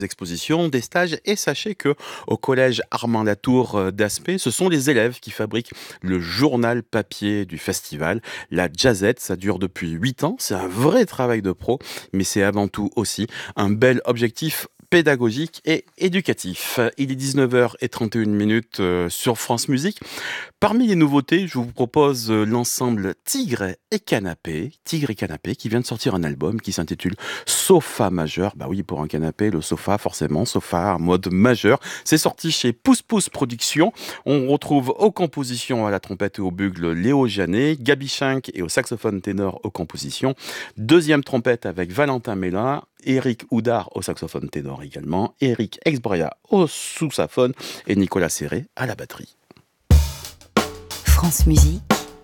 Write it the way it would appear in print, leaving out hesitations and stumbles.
expositions, des stages et sachez que au collège Armand Latour d'Aspet, ce sont les élèves qui fabriquent le journal papier du festival. La Jazzette, ça dure depuis 8 ans, c'est un vrai travail de pro, mais c'est avant tout aussi un bel objectif pédagogique et éducatif. Il est 19h31 sur France Musique. Parmi les nouveautés, je vous propose l'ensemble Tigre et Canapé, qui vient de sortir un album qui s'intitule Sofa Majeur. Bah oui, pour un canapé, le sofa, forcément, sofa en mode majeur. C'est sorti chez Pousse Pousse Productions. On retrouve aux compositions à la trompette et au bugle Léo Janet, Gabi Schenk et au saxophone ténor aux compositions. Deuxième trompette avec Valentin Mélin, Eric Houdard au saxophone ténor également, Eric Exbria au sous-saphone et Nicolas Serré à la batterie. France Musique.